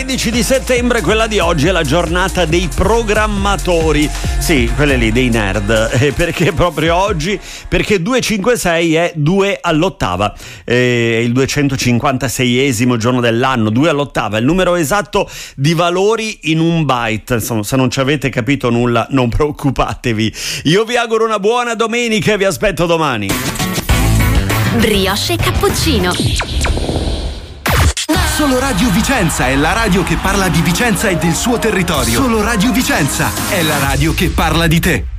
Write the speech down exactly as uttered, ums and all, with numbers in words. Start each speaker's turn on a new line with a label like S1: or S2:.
S1: tredici di settembre, quella di oggi è la giornata dei programmatori. Sì, quelle lì, dei nerd. Eh, perché proprio oggi? Perché duecentocinquantasei è due all'ottava. È il duecentocinquantaseiesimo giorno dell'anno, due all'ottava, è il numero esatto di valori in un byte. Insomma, se non ci avete capito nulla, non preoccupatevi. Io vi auguro una buona domenica e vi aspetto domani.
S2: Brioche e cappuccino.
S3: Solo Radio Vicenza è la radio che parla di Vicenza e del suo territorio. Solo Radio Vicenza è la radio che parla di te.